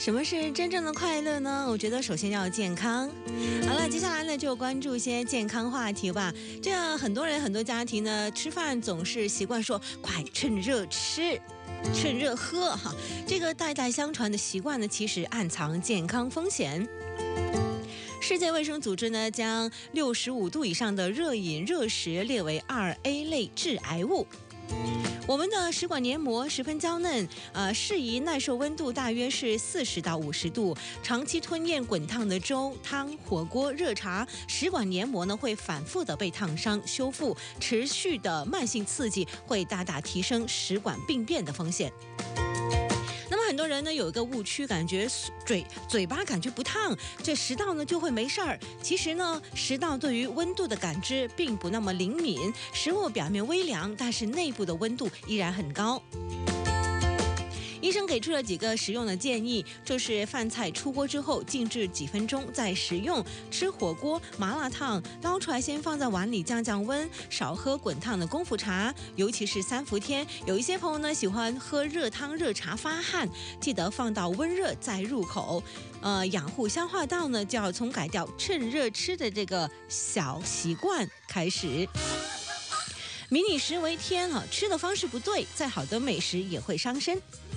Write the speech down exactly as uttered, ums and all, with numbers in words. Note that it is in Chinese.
什么是真正的快乐呢？我觉得首先要健康。好了，接下来呢就关注一些健康话题吧。这样很多人很多家庭呢吃饭总是习惯说快趁热吃。趁热喝哈，这个代代相传的习惯呢，其实暗藏健康风险。世界卫生组织呢，将六十五度以上的热饮热食列为二 A 类致癌物。我们的食管黏膜十分娇嫩，呃，适宜耐受温度大约是四十到五十度。长期吞咽滚烫的粥、汤、火锅、热茶，食管黏膜呢会反复的被烫伤修复，持续的慢性刺激会大大提升食管病变的风险。那么很多人呢有一个误区，感觉嘴嘴巴感觉不烫，这食道呢就会没事儿。其实呢，食道对于温度的感知并不那么灵敏，食物表面微凉，但是内部的温度依然很高。医生给出了几个实用的建议，就是饭菜出锅之后静置几分钟再食用，吃火锅、麻辣烫捞出来先放在碗里降降温，少喝滚烫的功夫茶，尤其是三伏天，有一些朋友呢喜欢喝热汤热茶发汗，记得放到温热再入口。呃，养护消化道呢就要从改掉趁热吃的这个小习惯开始。民以食为天啊，吃的方式不对，再好的美食也会伤身。